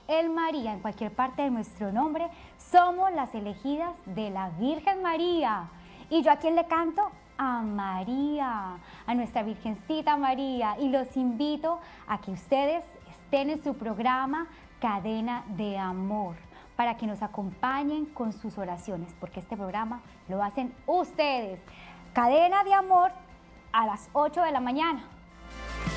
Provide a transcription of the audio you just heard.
el María, en cualquier parte de nuestro nombre, somos las elegidas de la Virgen María. ¿Y yo a quién le canto? A María, a nuestra Virgencita María. Y los invito a que ustedes estén en su programa Cadena de Amor, para que nos acompañen con sus oraciones, porque este programa lo hacen ustedes. Cadena de Amor a las 8 de la mañana.